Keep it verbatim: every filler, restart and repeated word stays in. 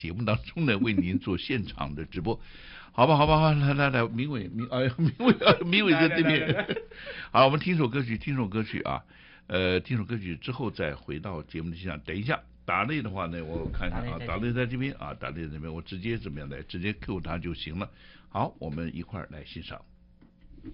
节目当中呢，为您做现场的直播。好吧，好吧，好，来来来，明伟，明哎呀，明伟啊，明伟在这边。好，我们听首歌曲，听首歌曲啊，呃，听首歌曲之后再回到节目的现场。等一下，达内的话呢，我看看啊，达内在这边啊，达内在这边，我直接怎么样来，直接 Q 他就行了。好，我们一块儿来欣赏。